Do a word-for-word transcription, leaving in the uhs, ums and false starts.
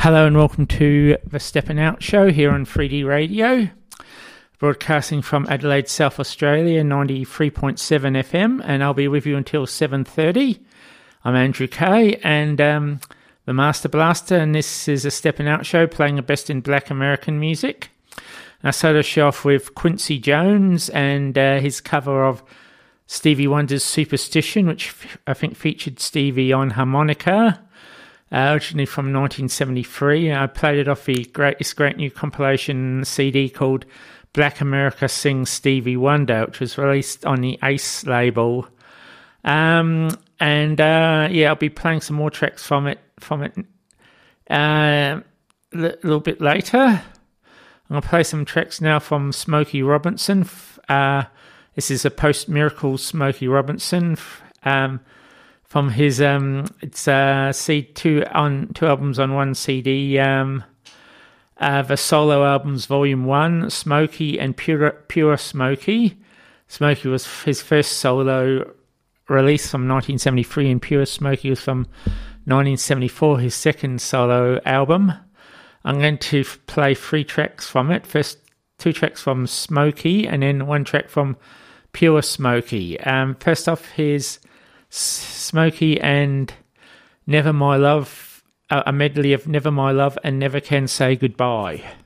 Hello and welcome to the Steppin' Out Show here on three D Radio, broadcasting from Adelaide, South Australia, ninety-three point seven F M, and I'll be with you until seven thirty. I'm Andrew Kay, and um, the Master Blaster, and this is a Steppin' Out Show playing the best in black American music. I started the show off with Quincy Jones and uh, his cover of Stevie Wonder's Superstition, which f- I think featured Stevie on harmonica. Uh, originally from nineteen seventy-three. I played it off the great, this great new compilation C D called Black America Sings Stevie Wonder, which was released on the Ace label. Um, and uh, yeah, I'll be playing some more tracks from it from it uh, a little bit later. I'm going to play some tracks now from Smokey Robinson. Uh, this is a post-miracle Smokey Robinson. Um, From his, um, it's uh, C two on two albums on one C D. Um, uh, the solo albums, Volume One, Smokey and Pure Pure Smokey. Smokey was his first solo release from nineteen seventy-three, and Pure Smokey was from nineteen seventy-four, his second solo album. I'm going to play three tracks from it. First, two tracks from Smokey, and then one track from Pure Smokey. Um, first off, his Smokey and Never My Love, a medley of Never My Love and Never Can Say Goodbye.